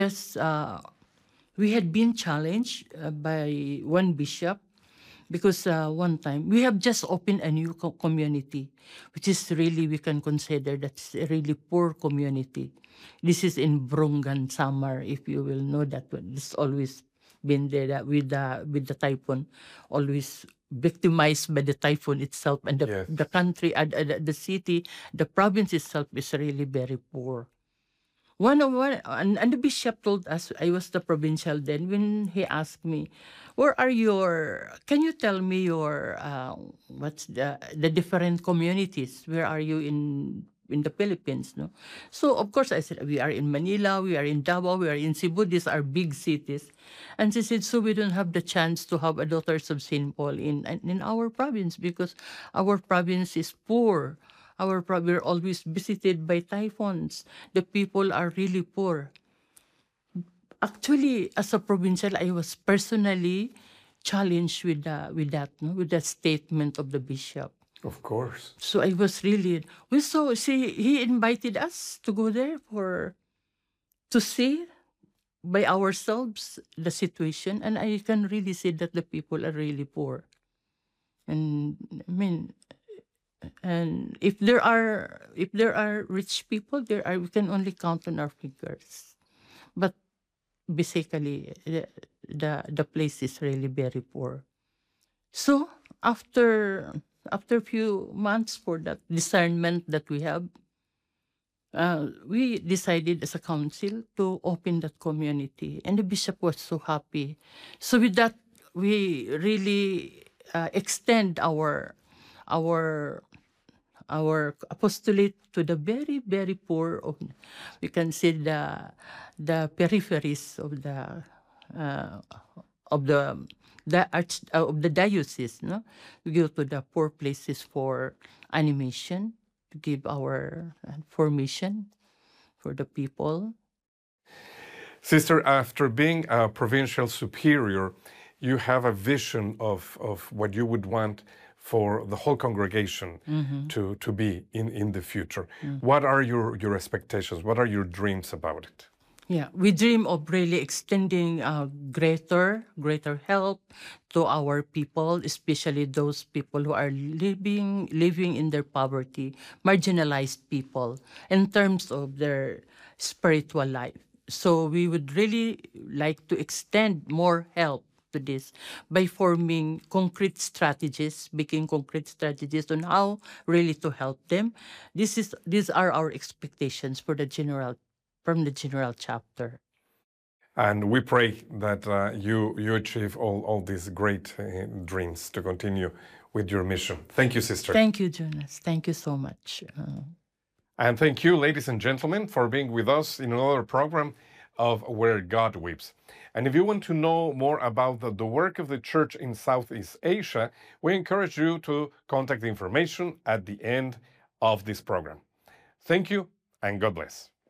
Yes, we had been challenged by one bishop because one time we have just opened a new community, which is really, we can consider that's a really poor community. This is in Brungan, Samar, if you will know that one. It's always been there that with the typhoon, always victimized by the typhoon itself, and Yes. the country, the city, the province itself is really very poor. And the bishop told us, I was the provincial then, when he asked me, where are your, can you tell me your, what's the different communities? Where are you in the Philippines? No? So, of course, I said, we are in Manila, we are in Davao, we are in Cebu, these are big cities. And she said, so we don't have the chance to have a Daughters of St. Paul in our province because our province is poor. We're always visited by typhoons. The people are really poor. Actually, as a provincial, I was personally challenged with that, no? With that statement of the bishop. Of course. So I was really, he invited us to go there to see by ourselves the situation, and I can really see that the people are really poor. And I mean, and if there are rich people, we can only count on our fingers. But basically, the place is really very poor. So after a few months for that discernment that we have, we decided as a council to open that community, and the bishop was so happy. So with that, we really extend our apostolate to the very, very poor we can say the peripheries uh, of the diocese. No, we go to the poor places for animation, to give our formation for the people. Sister, after being a provincial superior, you have a vision of what you would want for the whole congregation to be in the future. What are your expectations? What are your dreams about it? Yeah, we dream of really extending greater help to our people, especially those people who are living in their poverty, marginalized people, in terms of their spiritual life. So we would really like to extend more help to this by forming concrete strategies, making concrete strategies on how really to help them. These are our expectations for from the general chapter. And we pray that you achieve all these great dreams to continue with your mission. Thank you, Sister. Thank you, Jonas. Thank you so much. And thank you, ladies and gentlemen, for being with us in another program of Where God Weeps. And if you want to know more about the work of the Church in Southeast Asia, we encourage you to contact the information at the end of this program. Thank you, and God bless.